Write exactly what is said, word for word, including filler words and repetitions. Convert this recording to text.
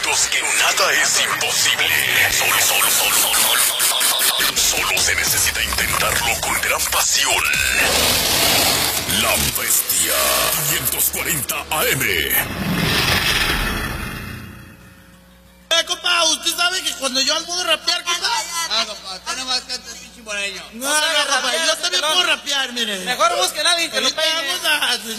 ellos que nada es imposible. Solo, solo, solo, solo, solo, solo, solo se necesita intentarlo con gran pasión. La Bestia quinientos cuarenta A M. Eh, compa, usted sabe que cuando yo ando de rapear, compa. Ah, compa, usted nomás canta el pinche moreño. No, no, compa, yo también puedo rapear, mire. Mejor busquen a alguien que lo Ahorita peine. vamos a...